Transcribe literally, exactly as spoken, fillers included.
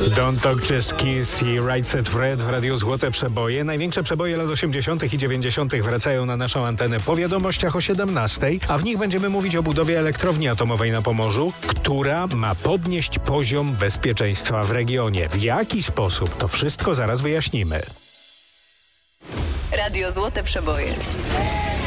Don't Talk Just Kiss i Right Set Fred w Radiu Złote Przeboje. Największe przeboje lat osiemdziesiątych i dziewięćdziesiątych wracają na naszą antenę po wiadomościach o siedemnastej, a w nich będziemy mówić o budowie elektrowni atomowej na Pomorzu, która ma podnieść poziom bezpieczeństwa w regionie. W jaki sposób? To wszystko zaraz wyjaśnimy. Radio Złote Przeboje.